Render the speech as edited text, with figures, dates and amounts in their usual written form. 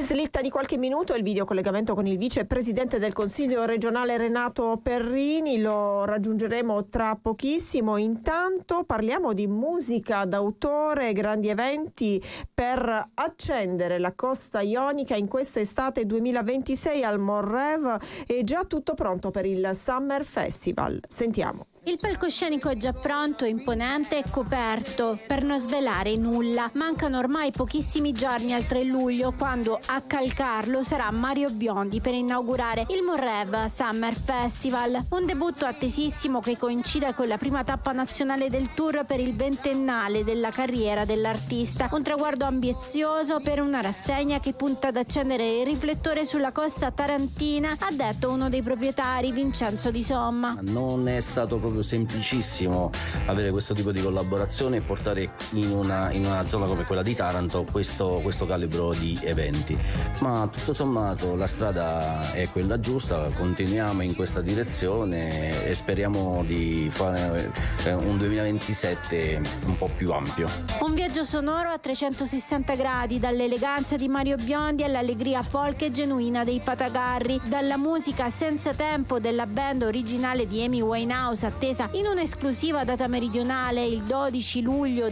slitta di qualche minuto il video collegamento con il vicepresidente del Consiglio regionale Renato Perrini, lo raggiungeremo tra pochissimo. Intanto parliamo di musica d'autore, grandi eventi per accendere la costa ionica in questa estate 2026 al Morrev. È già tutto pronto per il Summer Festival. Sentiamo. Il palcoscenico è già pronto, imponente e coperto. Per non svelare nulla, mancano ormai pochissimi giorni al 3 luglio, quando a calcarlo sarà Mario Biondi per inaugurare il Morrev Summer Festival. Un debutto attesissimo che coincide con la prima tappa nazionale del tour per il 20ennale della carriera dell'artista. Un traguardo ambizioso per una rassegna che punta ad accendere il riflettore sulla costa tarantina, ha detto uno dei proprietari, Vincenzo Di Somma. Non è stato proprio semplicissimo avere questo tipo di collaborazione e portare in una zona come quella di Taranto questo calibro di eventi, ma tutto sommato la strada è quella giusta, continuiamo in questa direzione e speriamo di fare un 2027 un po' più ampio. Un viaggio sonoro a 360 gradi, dall'eleganza di Mario Biondi all'allegria folk e genuina dei Patagarri, dalla musica senza tempo della band originale di Amy Winehouse, attesa in un'esclusiva data meridionale il 12 luglio